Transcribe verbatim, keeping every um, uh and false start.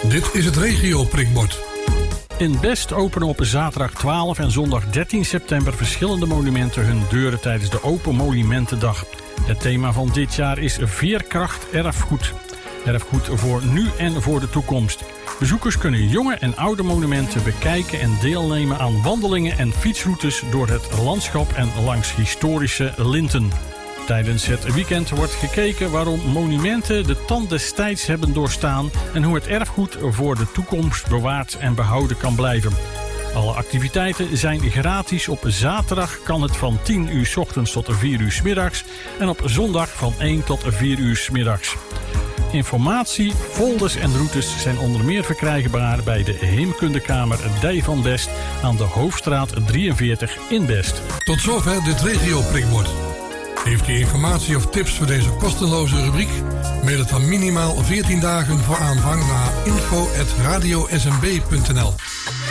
Dit is het regio prikbord. In Best openen op zaterdag twaalf en zondag dertien september verschillende monumenten hun deuren tijdens de Open Monumentendag. Het thema van dit jaar is Veerkracht Erfgoed. Erfgoed voor nu en voor de toekomst. Bezoekers kunnen jonge en oude monumenten bekijken en deelnemen aan wandelingen en fietsroutes door het landschap en langs historische linten. Tijdens het weekend wordt gekeken waarom monumenten de tand des tijds hebben doorstaan en hoe het erfgoed voor de toekomst bewaard en behouden kan blijven. Alle activiteiten zijn gratis. Op zaterdag kan het van tien uur 's ochtends tot vier uur 's middags en op zondag van één tot vier uur 's middags. Informatie, folders en routes zijn onder meer verkrijgbaar bij de Heemkundekamer Dij van Best aan de Hoofdstraat drieënveertig in Best. Tot zover dit regio prikbord. Heeft u informatie of tips voor deze kostenloze rubriek? Mail het dan minimaal veertien dagen voor aanvang naar info at radio s m b punt n l.